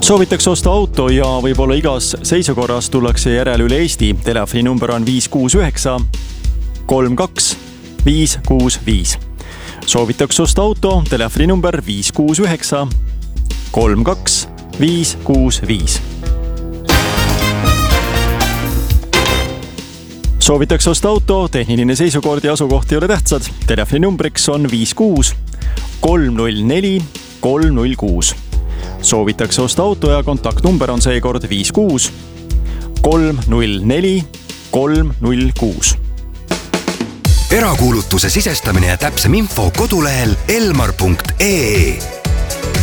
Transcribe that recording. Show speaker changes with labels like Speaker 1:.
Speaker 1: Soovitakse osta auto ja võib-olla igas seisukorras tullakse järele üle Eesti. Telefoni number on 569 32 565. Soovitakse osta auto, telefoni number 569 32 565. Soovitakse osta auto, tehniline seisukord ja asukoht ei ole tähtsad. Telefoni numbriks on 56 304 306. Soovitakse osta auto ja kontaktnumber on seekord 56 304 306.
Speaker 2: Erakuulutuse sisestamine ja täpsem info kodulehel elmar.ee.